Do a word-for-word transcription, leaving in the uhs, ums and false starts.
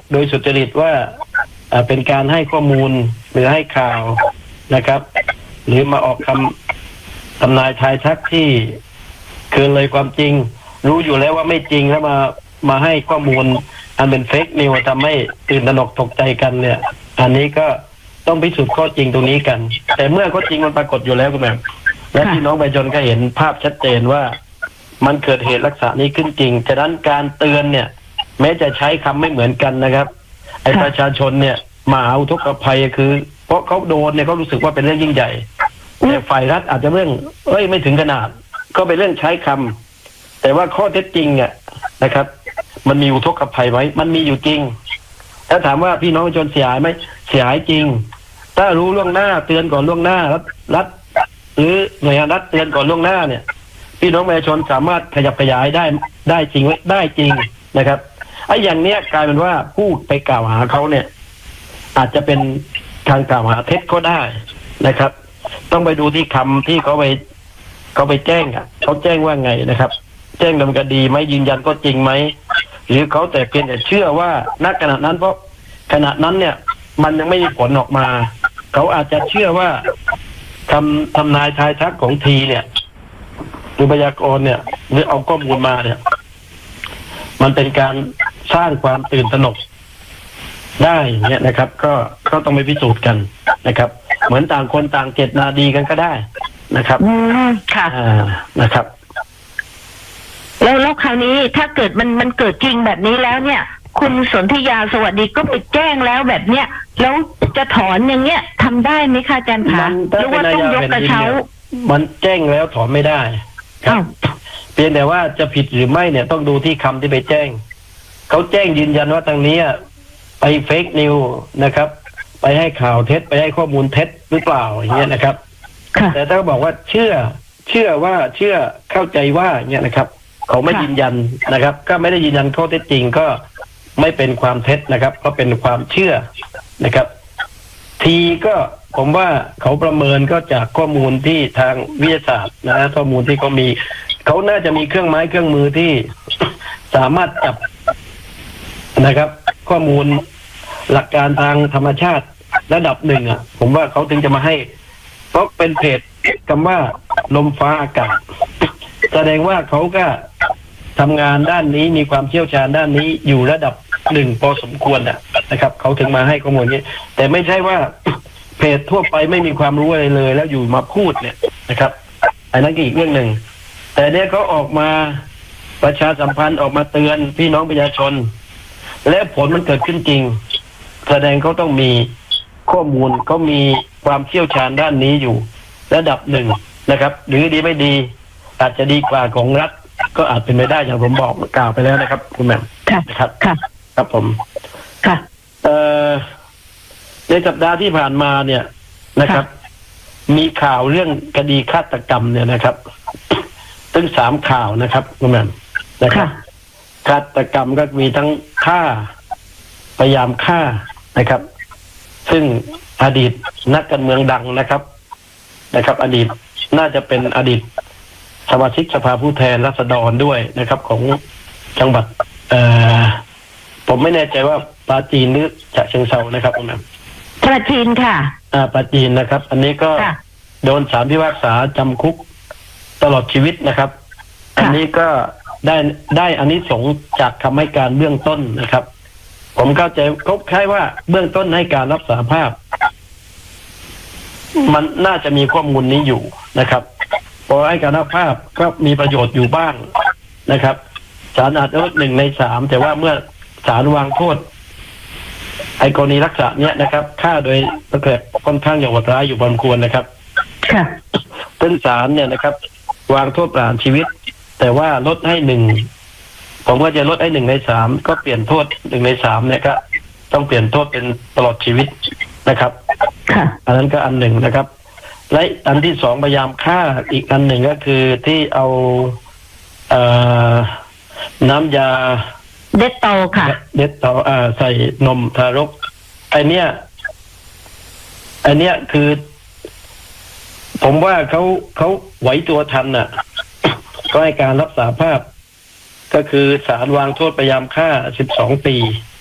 โดยสุจริตว่าเป็นการให้ข้อมูลหรือให้ข่าวนะครับหรือมาออกคำทำนายทายทักที่เกินเลยความจริงรู้อยู่แล้วว่าไม่จริงแล้วมามาให้ข้อมูลอันเป็นเฟกนิวทำให้ตื่นตระหนกตกใจกันเนี่ยอันนี้ก็ต้องพิสูจน์ข้อจริงตรงนี้กันแต่เมื่อข้อจริงมันปรากฏอยู่แล้วคุณแม่และพี่น้องประชาชนก็เห็นภาพชัดเจนว่ามันเกิดเหตุลักษณะนี้ขึ้นจริงฉะนั้นการเตือนเนี่ยแม้จะใช้คำไม่เหมือนกันนะครับไอ้ประชาชนเนี่ยมาเอาทุกข์ภัยคือเพราะเขาโดนเนี่ยเขารู้สึกว่าเป็นเรื่องยิ่งใหญ่แต่ฝ่ายรัฐอาจจะเรื่องเอ้ยไม่ถึงขนาดก็เป็นเรื่องใช้คำแต่ว่าข้อเท็จจริงอ่ะนะครับมันมีอุทกภัยไหมมันมีอยู่จริงถ้าถามว่าพี่น้องประชาชนเสียหายไหมเสียหายจริงถ้ารู้ล่วงหน้าเตือนก่อนล่วงหน้ารัฐรัฐหรือหน่วยงานรัฐเตือนก่อนล่วงหน้าเนี่ยพี่น้องประชาชนสามารถขยับขยายได้ได้จริงไว้ได้จริงนะครับไอ้อย่างเนี้ยกลายเป็นว่าผู้ไปกล่าวหาเขาเนี่ยอาจจะเป็นการกล่าวหาเท็จก็ได้นะครับต้องไปดูที่คำที่เขาไปเขาไปแจ้งอ่ะเขาแจ้งว่าไงนะครับแจ้งดำเนินคดีไหมยืนยันก็จริงไหมหรือเขาแต่เพียงแต่เชื่อว่าณขณะนั้นเพราะขณะนั้นเนี่ยมันยังไม่มีผลออกมาเขาอาจจะเชื่อว่าคำทำนายทายทักของทีเนี่ยหรือพยากรณ์เนี่ยหรือเอาข้อมูลมาเนี่ยมันเป็นการสร้างความตื่นตระหนกได้เนี่ยนะครับก็ก็ต้องไปพิสูจน์กันนะครับเหมือนต่างคนต่างเจตนาดีกันก็ได้นะครับอืมค่ะอ่านะครับแล้วแล้วคราวนี้ถ้าเกิดมันมันเกิดจริงแบบนี้แล้วเนี่ยคุณสนธยาสวัสดีก็ไปแจ้งแล้วแบบเนี้ยแล้วจะถอนอย่างเงี้ยทำได้ไหมคะอาจารย์คะหรือว่าต้องยกกระเช้ามันแจ้งแล้วถอนไม่ได้ครับเพียงแต่ว่าจะผิดหรือไม่เนี่ยต้องดูที่คำที่ไปแจ้งเขาแจ้งยืนยันว่าทางนี้ไปเฟกนิวนะครับไปให้ข่าวเท็จไปให้ข้อมูลเท็จหรือเปล่าอย่างเงี้ยนะครับแต่ถ้าบอกว่าเชื่อเชื่อว่าเชื่อเข้าใจว่าเนี่ยนะครับเขาไม่ยืนยันนะครับก็ไม่ได้ยืนยันข้อเท็จจริงก็ไม่เป็นความเท็จนะครับก็เป็นความเชื่อนะครับทีก็ผมว่าเขาประเมินก็จากข้อมูลที่ทางวิทยาศาสตร์นะข้อมูลที่เขามีเขาน่าจะมีเครื่องไม้เครื่องมือที่สามารถจับนะครับข้อมูลหลักการทางธรรมชาติระดับหนึ่งอ่ะผมว่าเขาถึงจะมาให้เพราะเป็นเพจคำว่าลมฟ้าอากาศแสดงว่าเขาก็ทำงานด้านนี้มีความเชี่ยวชาญด้านนี้อยู่ระดับหนึ่งพอสมควรอ่ะนะครับเขาถึงมาให้ข้อมูลนี้แต่ไม่ใช่ว่าเพจทั่วไปไม่มีความรู้อะไรเลยแล้วอยู่มาพูดเนี่ยนะครับอันนั้นก็อีกเรื่องหนึ่งแต่เนี้ยเขาออกมาประชาสัมพันธ์ออกมาเตือนพี่น้องประชาชนและผลมันเกิดขึ้นจริงแสดงเขาต้องมีข้อมูลเขามีความเชี่ยวชาญด้านนี้อยู่ระดับหนึ่งนะครับหรือดีไม่ดีอาจจะดีกว่าของรัฐก็อาจเป็นไปได้อย่างผมบอกกล่าวไปแล้วนะครับคุณแม่ครับค่ะครับผมค่ะเอ่อในสัปดาห์ที่ผ่านมาเนี่ยนะครับมีข่าวเรื่องคดีฆาตกรรมเนี่ยนะครับถึงสามข่าวนะครับคุณแม่นะครับฆาตกรรมก็มีทั้งฆ่าพยายามฆ่านะครับซึ่งอดีตนักการเมืองดังนะครับนะครับอดีตน่าจะเป็นอดีตสมาชิกสภาผู้แทนราษฎรด้วยนะครับของจังหวัดเอ่อผมไม่แน่ใจว่าปราจีนหรือฉะเชิงเทรานะครับคุณแม่ปราจีนค่ะอ่าปราจีนนะครับอันนี้ก็โดนศาลพิพากษาจำคุกตลอดชีวิตนะครับอันนี้ก็ได้ได้อานิสงส์จากคำให้การเบื้องต้นนะครับผมเข้าใจคบคล้ายว่าเบื้องต้นให้การรับสารภาพมันน่าจะมีข้อมูลนี้อยู่นะครับพอให้การรับภาพก็มีประโยชน์อยู่บ้างนะครับศาลอาจจะลดหนึ่งในสามแต่ว่าเมื่อศาลวางโทษไอ้กรณีลักษณะเนี้ยนะครับฆ่าโดยประเกิดค่อนข้างอย่างโหดร้ายอยู่พอสมควรนะครับค่ะซึ่งศาลเนี่ยนะครับวางโทษประหารชีวิตแต่ว่าลดให้หนึ่งผมก็จะลดให้หนึ่งในสามก็เปลี่ยนโทษหนึ่งในสามเนี่ยก็ต้องเปลี่ยนโทษเป็นตลอดชีวิตนะครับอันนั้นก็อันหนึ่งนะครับและอันที่สองพยายามฆ่าอีกอันหนึ่งก็คือที่เอาเอ่อน้ำยาเด็ดโตค่ะเด็ดโตอ่าใส่นมทารกไอเนี้ยไอเนี้ยคือผมว่าเขาเขาไหวตัวทันน่ะก็ให้การรับสารภาพก็คือศาลวางโทษพยายามฆ่าสิบสองปี